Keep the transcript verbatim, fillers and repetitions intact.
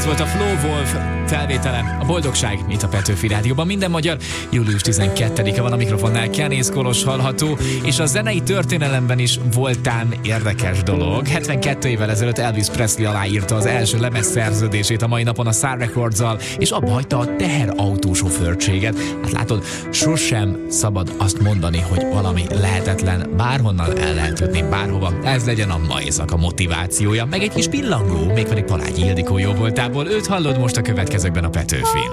Ez volt a Flow Wolf felvétele, a boldogság itt a Petőfi Rádióban. Minden magyar, július tizenkettedike van, a mikrofonnál Kenész Kolos hallható, és a zenei történelemben is voltán érdekes dolog. hetvenkét évvel ezelőtt Elvis Presley aláírta az első lemezszerződését a mai napon a Sun Records-zal, és abba hagyta a teherautósofőrséget. Hát látod, sosem szabad azt mondani, hogy valami lehetetlen, bárhonnan el lehet jutni, bárhova. Ez legyen a mai éjszaka motivációja, meg egy kis pillangó, mégpedig Palágyi Ildikó jó voltából. Őt hallod most a következőkben a Petőfin.